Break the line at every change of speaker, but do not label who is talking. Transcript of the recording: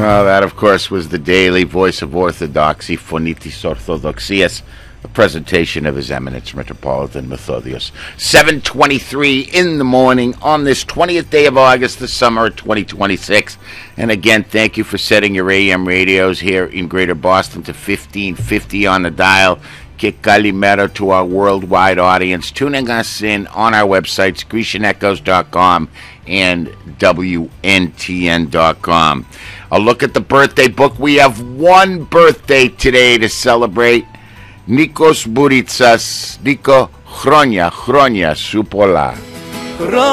That, of course, was the daily voice of orthodoxy, Phonitis Orthodoxias, a presentation of His Eminence Metropolitan Methodios. 7:23 in the morning on this 20th day of August, the summer of 2026. And again, thank you for setting your AM radios here in Greater Boston to 1550 on the dial. Que calimero to our worldwide audience, tuning us in on our websites, GrecianEchoes.com and WNTN.com. A look at the birthday book. We have one birthday today to celebrate. Nikos Bouritsas, Niko Chronia Supola.